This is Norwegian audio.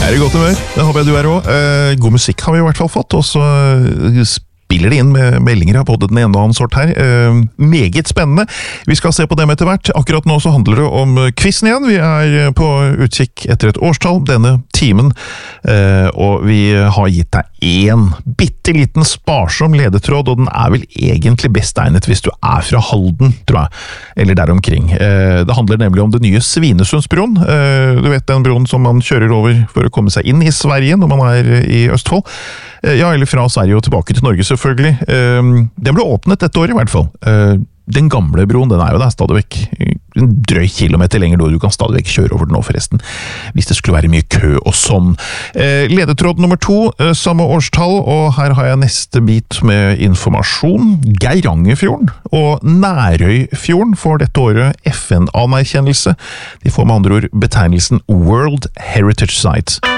Jeg I godt humør, det håper jeg du også. God musikk har vi I hvert fall fått, og så spiller det inn med meldinger av både den ene og annen sort her. Meget spennende. Vi skal se på dem etter hvert. Akkurat nå så handler det om quizen igjen. Vi på utkikk etter et årstall denne timen, og vi har gitt deg en bitteliten sparsom ledetråd, og den vel egentlig best egnet hvis du fra Halden, tror jeg, eller der omkring. Det handler nemlig om det nye Svinesundsbroen. Du vet den broen som man kjører over for å komme seg inn I Sverige når man I Østfold. Ja, eller fra Sverige og tilbake til Norge selvfølgelig. Den ble åpnet dette året I hvert fall. Den gamle broen, den jo der stadigvæk en drøy kilometer lenger, du kan stadigvæk kjøre over den nå forresten, hvis det skulle være mye kø og sånn. Ledetråd nummer 2, samme årstall, og her har jeg neste bit med informasjon. Geirangerfjorden og Nærøyfjorden får dette året FN-anerkjennelse. De får med andre ord betegnelsen World Heritage Site.